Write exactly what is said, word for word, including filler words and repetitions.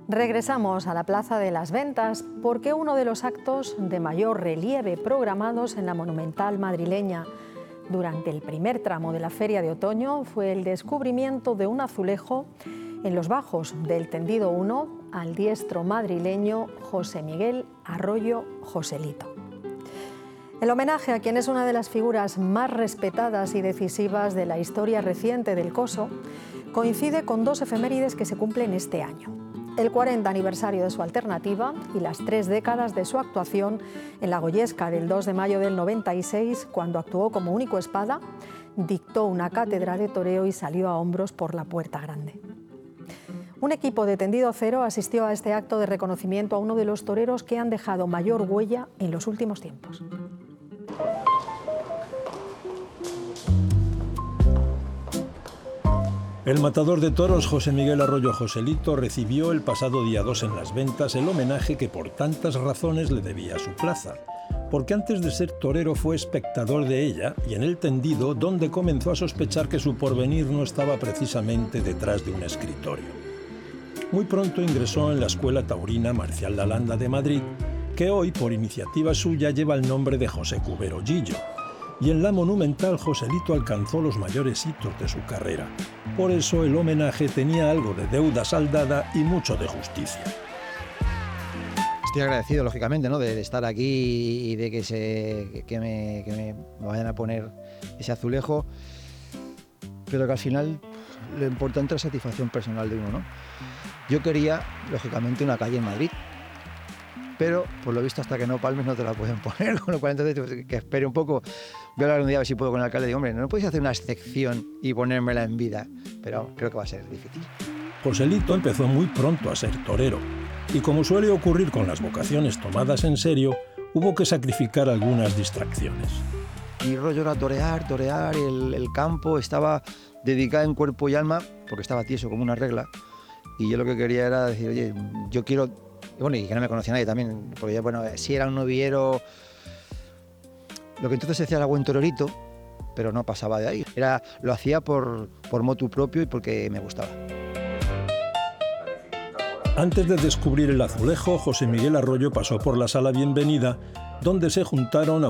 Regresamos a la Plaza de las Ventas porque uno de los actos de mayor relieve programados en la monumental madrileña durante el primer tramo de la Feria de Otoño fue el descubrimiento de un azulejo en los bajos del tendido uno al diestro madrileño José Miguel Arroyo Joselito. El homenaje a quien es una de las figuras más respetadas y decisivas de la historia reciente del Coso coincide con dos efemérides que se cumplen este año: el cuarenta aniversario de su alternativa y las tres décadas de su actuación en la Goyesca del dos de mayo del noventa y seis, cuando actuó como único espada, dictó una cátedra de toreo y salió a hombros por la Puerta Grande. Un equipo de Tendido Cero asistió a este acto de reconocimiento a uno de los toreros que han dejado mayor huella en los últimos tiempos. El matador de toros José Miguel Arroyo Joselito recibió el pasado día dos en Las Ventas el homenaje que por tantas razones le debía a su plaza. Porque antes de ser torero fue espectador de ella y en el tendido donde comenzó a sospechar que su porvenir no estaba precisamente detrás de un escritorio. Muy pronto ingresó en la Escuela Taurina Marcial Lalanda de Madrid, que hoy, por iniciativa suya, lleva el nombre de José Cubero Gillo. Y en la monumental Joselito alcanzó los mayores hitos de su carrera. Por eso el homenaje tenía algo de deuda saldada y mucho de justicia. Estoy agradecido, lógicamente, ¿no?, de, de estar aquí y de que, se, que, me, que me vayan a poner ese azulejo, pero que al final lo importante es la satisfacción personal de uno, ¿no? Yo quería, lógicamente, una calle en Madrid, pero por lo visto hasta que no palmes no te la pueden poner, con lo cual entonces pues, que espere un poco. Voy a hablar un día a ver si puedo con el alcalde. Digo, hombre, no podéis hacer una excepción y ponérmela en vida, pero creo que va a ser difícil. Joselito empezó muy pronto a ser torero y, como suele ocurrir con las vocaciones tomadas en serio, hubo que sacrificar algunas distracciones. Mi rollo era torear, torear, el, el campo estaba dedicado en cuerpo y alma, porque estaba tieso como una regla, y yo lo que quería era decir, oye, yo quiero... Y bueno, y que no me conocía nadie también, porque yo, bueno, sí era un novillero, lo que entonces se decía era buen torerito, pero no pasaba de ahí. Era, lo hacía por, por motu propio y porque me gustaba. Antes de descubrir el azulejo, José Miguel Arroyo pasó por la Sala Bienvenida, donde se juntaron